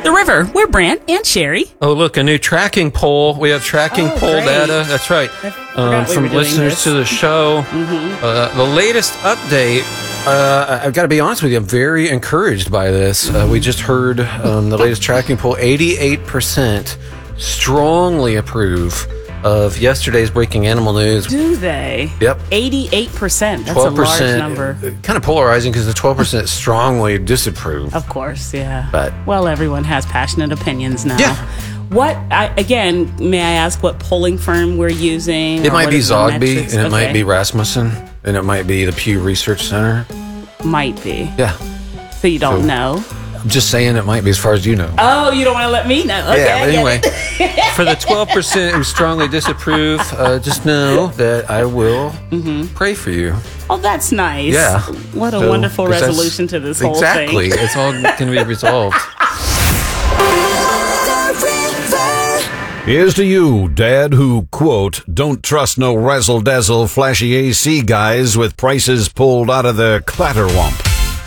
The River. We're Brant and Sherry. Oh, look, a new tracking poll. We have tracking poll great. data. That's right. From listeners to the show. The latest update, I've got to be honest with you, I'm very encouraged by this. We just heard the latest tracking poll. 88% strongly approve of yesterday's breaking animal news. Do they? Yep. 88%. That's a large number. Kind of polarizing because the 12% strongly disapprove. Of course, yeah. But well, everyone has passionate opinions now. Yeah. Again, may I ask what polling firm we're using? It might be Zogby, and it might be Rasmussen, and it might be the Pew Research Center. Might be. Yeah. So you don't know? I'm just saying it might be as far as you know. Oh, you don't want to let me know. Okay, yeah, but anyway, for the 12% who strongly disapprove, just know that I will pray for you. Oh, that's nice. Yeah. What a wonderful resolution to this whole thing. Exactly. It's all going to be resolved. Here's to you, Dad, who, quote, don't trust no razzle-dazzle flashy AC guys with prices pulled out of their clatterwump.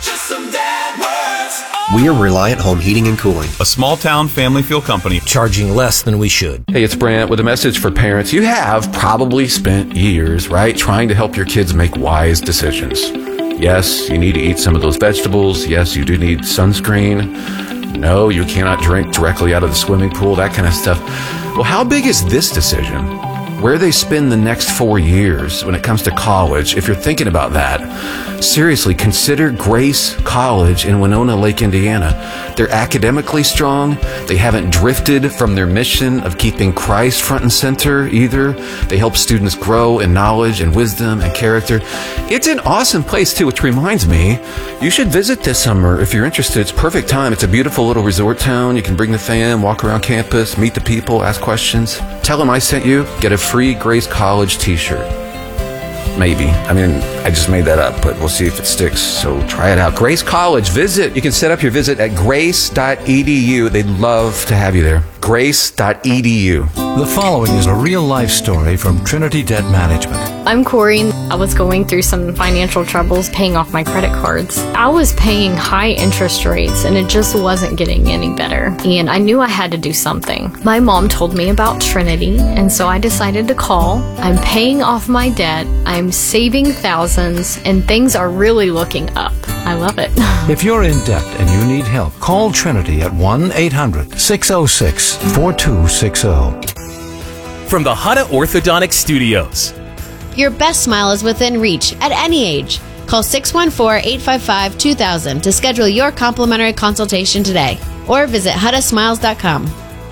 We are Reliant Home Heating and Cooling, a small-town family feel company charging less than we should. Hey, it's Brant with a message for parents. You have probably spent years, right, trying to help your kids make wise decisions. Yes, you need to eat some of those vegetables. Yes, you do need sunscreen. No, you cannot drink directly out of the swimming pool, that kind of stuff. Well, how big is this decision? Where they spend the next 4 years when it comes to college, if you're thinking about that, seriously, consider Grace College in Winona Lake, Indiana. They're academically strong. They haven't drifted from their mission of keeping Christ front and center either. They help students grow in knowledge and wisdom and character. It's an awesome place too, which reminds me, you should visit this summer if you're interested. It's perfect time. It's a beautiful little resort town. You can bring the fam, walk around campus, meet the people, ask questions. Tell them I sent you. Get a free Grace College t-shirt. Maybe. I mean, I just made that up, but we'll see if it sticks. So try it out. Grace College. Visit. You can set up your visit at grace.edu. They'd love to have you there. Grace.edu. The following is a real-life story from Trinity Debt Management. I'm Corey. I was going through some financial troubles paying off my credit cards. I was paying high interest rates and it just wasn't getting any better. And I knew I had to do something. My mom told me about Trinity, and so I decided to call. I'm paying off my debt. I'm saving thousands, and things are really looking up. I love it. If you're in debt and you need help, call Trinity at 1-800-606-4260. From the Hutta Orthodontic Studios. Your best smile is within reach at any age. Call 614-855-2000 to schedule your complimentary consultation today or visit HuttaSmiles.com.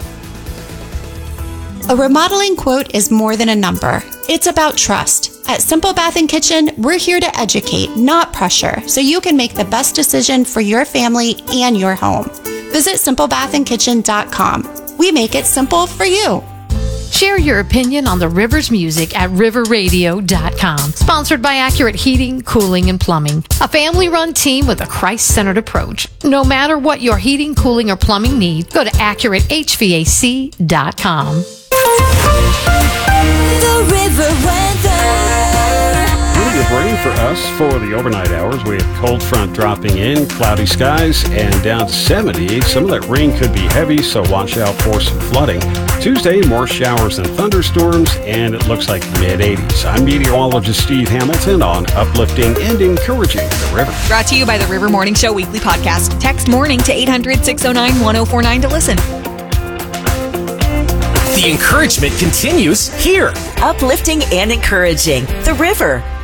A remodeling quote is more than a number. It's about trust. At Simple Bath & Kitchen, we're here to educate, not pressure, so you can make the best decision for your family and your home. Visit SimpleBathAndKitchen.com. We make it simple for you. Share your opinion on the River's music at riverradio.com. Sponsored by Accurate Heating, Cooling, and Plumbing. A family-run team with a Christ-centered approach. No matter what your heating, cooling, or plumbing need, go to AccurateHVAC.com. The River weather. Plenty of rain for us for the overnight hours. We have cold front dropping in, cloudy skies, and down to 70. Some of that rain could be heavy, so watch out for some flooding. Tuesday, more showers and thunderstorms, and it looks like mid-80s. I'm meteorologist Steve Hamilton on Uplifting and Encouraging the River. Brought to you by the River Morning Show Weekly Podcast. Text morning to 800-609-1049 to listen. The encouragement continues here. Uplifting and encouraging the River.